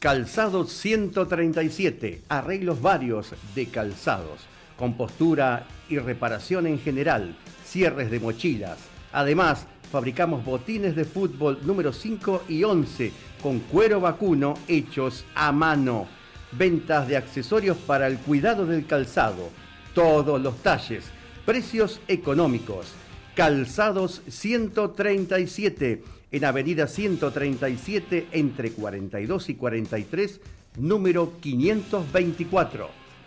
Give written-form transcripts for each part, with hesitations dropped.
Calzado 137, arreglos varios de calzados, compostura y reparación en general, cierres de mochilas. Además, fabricamos botines de fútbol número 5 y 11 con cuero vacuno hechos a mano. Ventas de accesorios para el cuidado del calzado, todos los talles, precios económicos. Calzados 137, en Avenida 137, entre 42 y 43, número 524.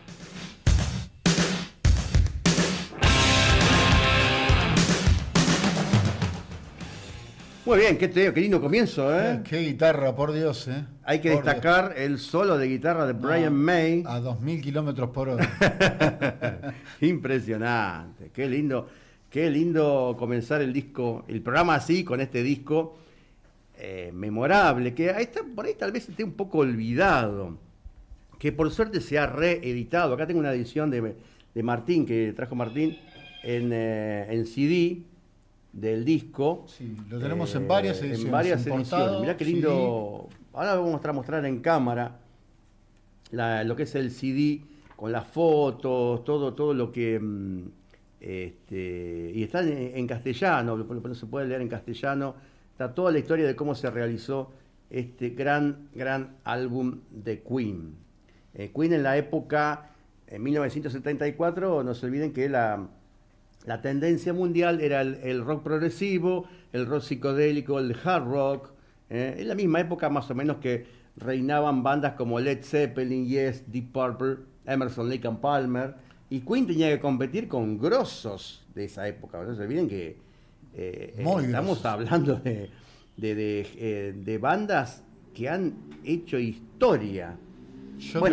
Muy bien, qué lindo comienzo, ¿eh? Qué guitarra, por Dios, ¿eh? Hay que destacar el solo de guitarra de Brian May. A 2000 kilómetros por hora. Impresionante, qué lindo comenzar el disco, el programa así, con este disco memorable, que ahí está, por ahí tal vez esté un poco olvidado, que por suerte se ha reeditado. Acá tengo una edición de Martín, que trajo Martín, en CD del disco. Sí, lo tenemos en varias ediciones. En varias ediciones. Mirá qué lindo. Sí. Ahora vamos a mostrar en cámara lo que es el CD, con las fotos, todo lo que... y está en castellano, no se puede leer en castellano. Está toda la historia de cómo se realizó este gran álbum de Queen. Queen en la época, en 1974, no se olviden que la tendencia mundial era el rock progresivo, el rock psicodélico, el hard rock. En la misma época más o menos que reinaban bandas como Led Zeppelin, Yes, Deep Purple, Emerson, Lake and Palmer. Y Queen tenía que competir con grosos de esa época. No se olviden que estamos hablando de bandas que han hecho historia. Bueno,